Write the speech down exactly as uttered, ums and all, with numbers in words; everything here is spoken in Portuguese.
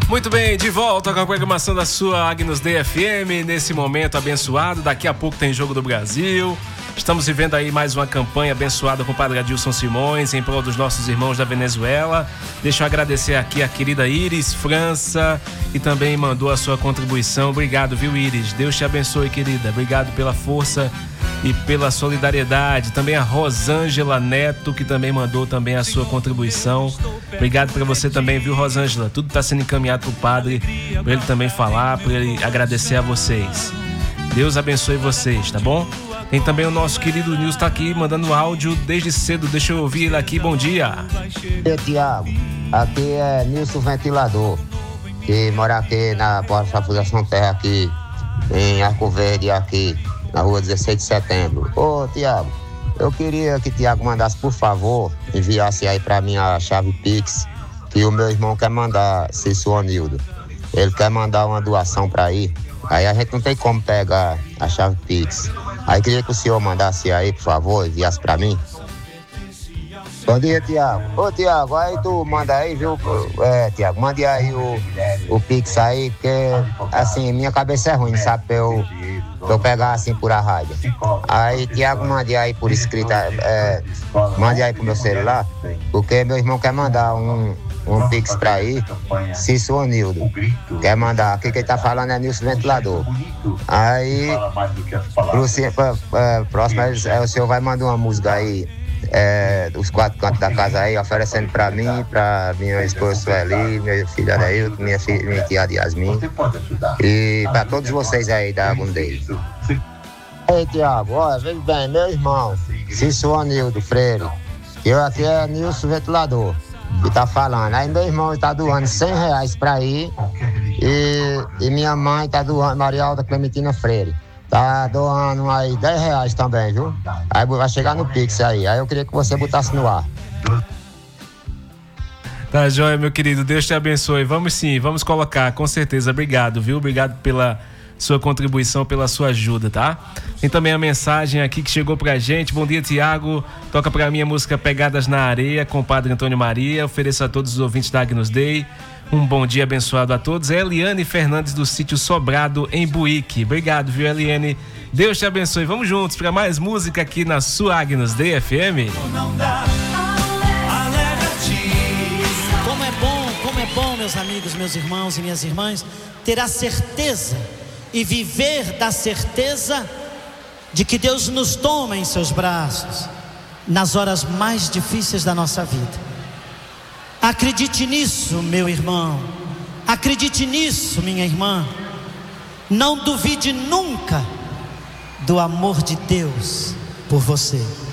Muito bem, de volta com a programação da sua Agnus Dei F M, nesse momento abençoado. Daqui a pouco tem Jogo do Brasil. Estamos vivendo aí mais uma campanha abençoada com o Padre Adilson Simões em prol dos nossos irmãos da Venezuela. Deixa eu agradecer aqui a querida Iris França, que também mandou a sua contribuição. Obrigado, viu, Iris? Deus te abençoe, querida. Obrigado pela força e pela solidariedade. Também a Rosângela Neto, que também mandou também a sua contribuição. Obrigado para você também, viu, Rosângela? Tudo está sendo encaminhado para o Padre, para ele também falar, para ele agradecer a vocês. Deus abençoe vocês, tá bom? Tem também o nosso querido Nilson, tá aqui mandando áudio desde cedo. Deixa eu ouvir ele aqui. Bom dia. Oi, Tiago. Aqui é Nilson Ventilador, que mora aqui na Porta da Fundação Terra, aqui em Arco Verde, aqui na rua dezesseis de setembro. Ô, Tiago, eu queria que o Tiago mandasse, por favor, enviasse aí pra mim a chave Pix, que o meu irmão quer mandar, Cício Onildo. Ele quer mandar uma doação pra aí. Aí a gente não tem como pegar a chave Pix. Aí queria que o senhor mandasse aí, por favor, enviasse pra mim. Bom dia, Tiago. Ô, Tiago, aí tu manda aí, viu? É, Tiago, mande aí o, o Pix aí, porque, assim, minha cabeça é ruim, sabe? Pra eu, pra eu pegar assim por a rádio. Aí, Tiago, mande aí por escrita, é, mande aí pro meu celular, porque meu irmão quer mandar um, um Pix pra aí, Cício Onildo. Quer mandar, aqui quem tá falando é Nilson Ventilador. Aí, pro, pra, pra, próximo, é, o senhor vai mandar uma música aí, É, os quatro cantos da casa aí, oferecendo pra mim, pra minha esposa Sueli, minha filha Adailton, minha, filha, minha tia Yasmin e pra todos vocês aí da Agnus Dei. Ei, Tiago, olha, veja bem, meu irmão, Cício Onildo Freire, eu aqui é Nilson Ventilador, que tá falando. Aí meu irmão tá doando cem reais pra ir e, e minha mãe tá doando, Maria Alda Clementina Freire. Tá doando aí dez reais também, viu? Aí vai chegar no Pix aí. Aí eu queria que você botasse no ar. Tá joia, meu querido. Deus te abençoe. Vamos sim, vamos colocar, com certeza. Obrigado, viu? Obrigado pela sua contribuição, pela sua ajuda, tá? Tem também a mensagem aqui que chegou pra gente. Bom dia, Tiago. Toca pra mim a música Pegadas na Areia, com o Padre Antônio Maria. Ofereço a todos os ouvintes da Agnus Dei. Um bom dia abençoado a todos. É Eliane Fernandes do sítio Sobrado, em Buíque. Obrigado, viu, Eliane? Deus te abençoe. Vamos juntos para mais música aqui na sua Agnus Dei F M. Não dá, como é bom, como é bom, meus amigos, meus irmãos e minhas irmãs, ter a certeza e viver da certeza de que Deus nos toma em seus braços nas horas mais difíceis da nossa vida. Acredite nisso, meu irmão. Acredite nisso, minha irmã. Não duvide nunca do amor de Deus por você.